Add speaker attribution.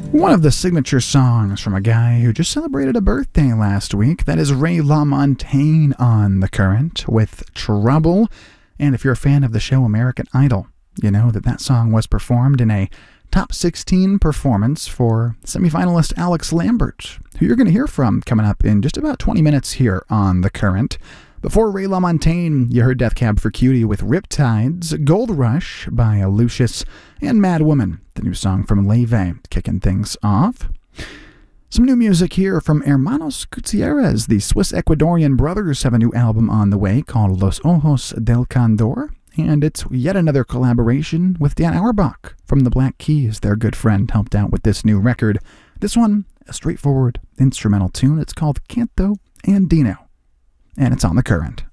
Speaker 1: One of the signature songs from a guy who just celebrated a birthday last week. That is Ray LaMontagne on The Current with Trouble. And if you're a fan of the show American Idol, you know that song was performed in a top 16 performance for semifinalist Alex Lambert, who you're going to hear from coming up in just about 20 minutes here on The Current. Before Ray LaMontagne, you heard Death Cab for Cutie with Riptides, Gold Rush by Lucius, and Mad Woman, the new song from Leve, kicking things off. Some new music here from Hermanos Gutierrez. The Swiss-Ecuadorian brothers have a new album on the way called Los Ojos del Condor, and it's yet another collaboration with Dan Auerbach from the Black Keys. Their good friend helped out with this new record. This one, a straightforward instrumental tune. It's called Canto Andino, and it's on The Current.